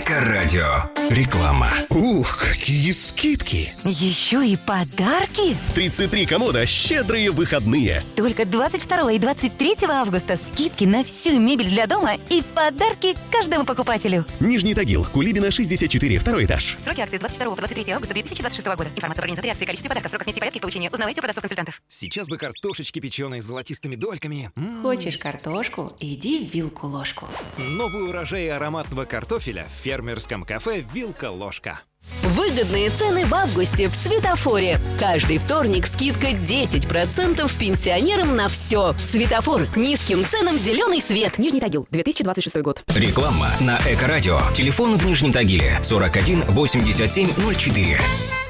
Эко-радио. Реклама. Ух, какие скидки! Еще и подарки? 33 комода «Щедрые выходные». Только 22 и 23 августа скидки на всю мебель для дома и подарки каждому покупателю. Нижний Тагил, Кулибина, 64, второй этаж. Сроки акции с 22 по 23 августа 2026 года. Информация об организации акции, количестве подарков, сроках нести порядке получения узнавайте у продавцов-консультантов. Сейчас бы картошечки печеной с золотистыми дольками. Хочешь картошку? Иди в вилку-ложку. Новый урожай ароматного картофеля в фермерском кафе «Вилка-ложка». Выгодные цены в августе в Светофоре. Каждый вторник скидка 10% пенсионерам на все. Светофор. Низким ценам зеленый свет. Нижний Тагил, 2026 год. Реклама на Эко-радио. Телефон в Нижнем Тагиле 41 87 04.